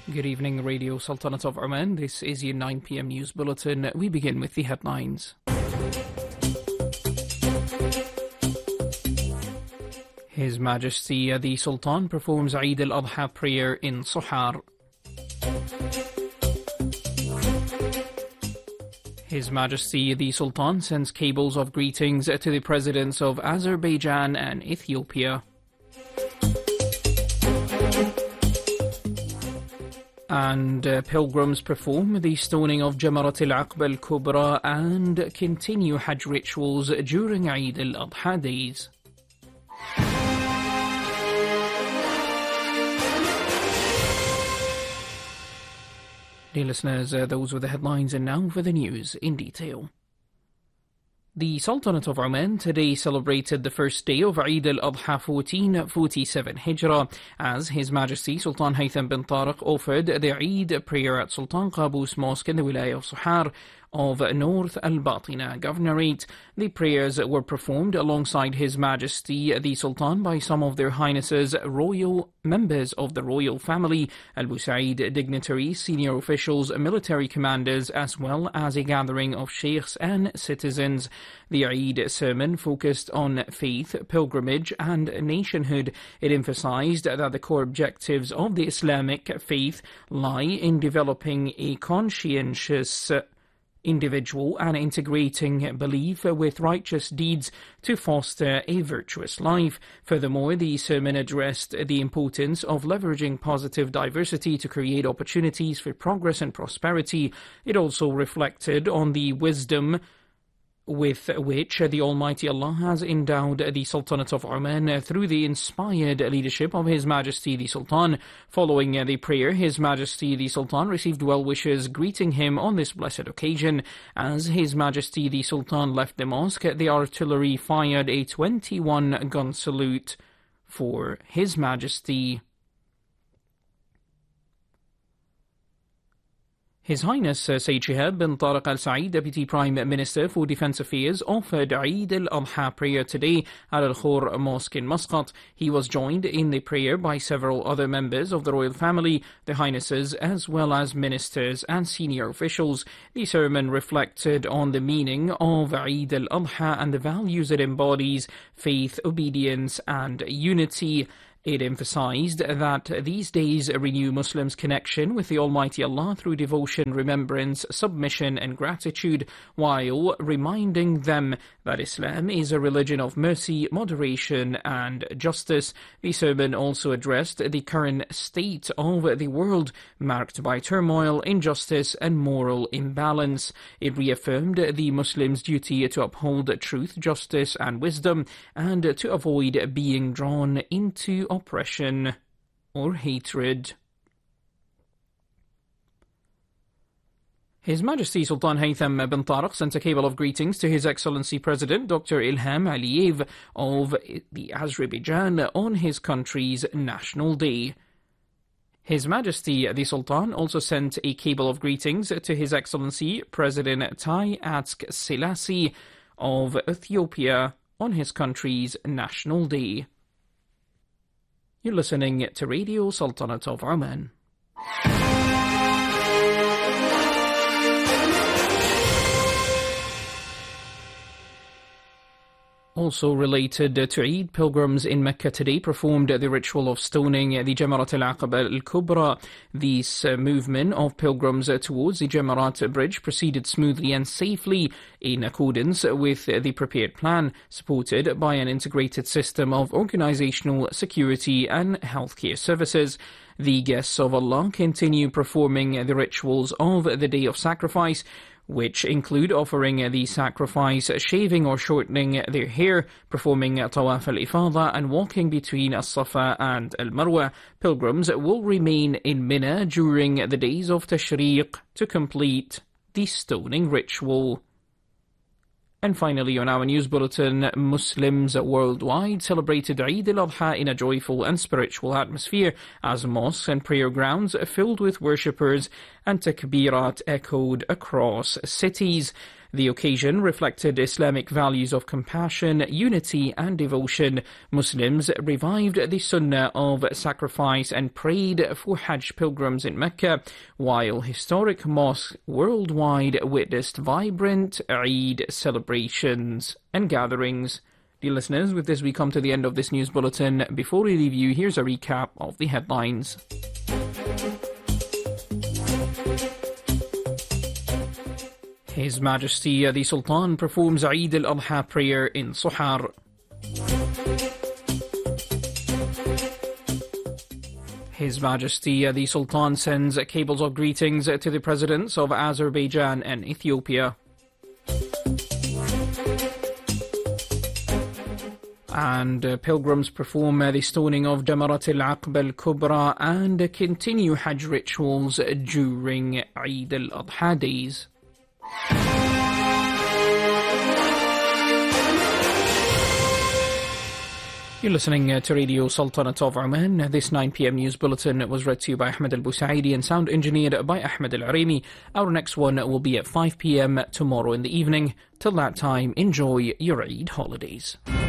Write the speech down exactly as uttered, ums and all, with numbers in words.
Good evening, Radio Sultanate of Oman. This is your nine p m news bulletin. We begin with the headlines. His Majesty the Sultan performs Eid al-Adha prayer in Sohar. His Majesty the Sultan sends cables of greetings to the presidents of Azerbaijan and Ethiopia. And uh, pilgrims perform the stoning of Jamarat al-Aqaba al-Kubra and continue Hajj rituals during Eid al-Adha days. Dear listeners, uh, those were the headlines, and now for the news in detail. The Sultanate of Oman today celebrated the first day of Eid al-Adha fourteen forty-seven Hijrah as His Majesty Sultan Haytham bin Tariq offered the Eid prayer at Sultan Qaboos Mosque in the Wilaya of Sohar of North Al-Batina Governorate. The prayers were performed alongside His Majesty the Sultan by some of their Highnesses royal members of the royal family, Al-Busaid dignitaries, senior officials, military commanders, as well as a gathering of sheikhs and citizens. The Eid sermon focused on faith, pilgrimage and nationhood. It emphasized that the core objectives of the Islamic faith lie in developing a conscientious individual and integrating belief with righteous deeds to foster a virtuous life. Furthermore, the sermon addressed the importance of leveraging positive diversity to create opportunities for progress and prosperity. It also reflected on the wisdom with which the Almighty Allah has endowed the Sultanate of Oman through the inspired leadership of His Majesty the Sultan. Following the prayer, His Majesty the Sultan received well wishes greeting him on this blessed occasion. As His Majesty the Sultan left the mosque, the artillery fired a twenty-one gun salute for His Majesty. His Highness uh, Sayyid Shihab bin Tariq Al Saeed, Deputy Prime Minister for Defence Affairs, offered Eid al-Adha prayer today at Al-Khor Mosque in Muscat. He was joined in the prayer by several other members of the royal family, the Highnesses, as well as ministers and senior officials. The sermon reflected on the meaning of Eid al-Adha and the values it embodies: faith, obedience and unity. It emphasized that these days renew Muslims' connection with the Almighty Allah through devotion, remembrance, submission and gratitude, while reminding them that Islam is a religion of mercy, moderation and justice. The sermon also addressed the current state of the world, marked by turmoil, injustice and moral imbalance. It reaffirmed the Muslims' duty to uphold truth, justice and wisdom, and to avoid being drawn into oppression or hatred. His Majesty Sultan Haytham bin Tariq sent a cable of greetings to His Excellency President Doctor Ilham Aliyev of the Azerbaijan on his country's National Day. His Majesty the Sultan also sent a cable of greetings to His Excellency President Taye Atske Selassie of Ethiopia on his country's National Day. You're listening to Radio Sultanate of Oman. Also related to Eid, pilgrims in Mecca today performed the ritual of stoning the Jamarat al-Aqaba al-Kubra. This uh, movement of pilgrims uh, towards the Jamarat bridge proceeded smoothly and safely in accordance with uh, the prepared plan, supported by an integrated system of organizational, security and healthcare services. The guests of Allah continue performing the rituals of the Day of Sacrifice, which include offering the sacrifice, shaving or shortening their hair, performing Tawaf al-Ifada and walking between As-Safa and Al-Marwa. Pilgrims will remain in Mina during the days of Tashriq to complete the stoning ritual. And finally, on our news bulletin, Muslims worldwide celebrated Eid al-Adha in a joyful and spiritual atmosphere as mosques and prayer grounds filled with worshippers and takbirat echoed across cities. The occasion reflected Islamic values of compassion, unity and devotion. Muslims revived the sunnah of sacrifice and prayed for Hajj pilgrims in Mecca, while historic mosques worldwide witnessed vibrant Eid celebrations and gatherings. Dear listeners, with this we come to the end of this news bulletin. Before we leave you, here's a recap of the headlines. His Majesty the Sultan performs Eid al-Adha prayer in Sohar. His Majesty the Sultan sends cables of greetings to the presidents of Azerbaijan and Ethiopia. And uh, pilgrims perform uh, the stoning of Jamarat al-Aqba al-Kubra and continue Hajj rituals during Eid al-Adha days. You're listening uh, to Radio Sultanate of Oman. This nine p m news bulletin was read to you by Ahmed Al-Busaidi and sound engineered by Ahmed Al-Arimi. Our next one will be at five p m tomorrow in the evening. Till that time, enjoy your Eid holidays.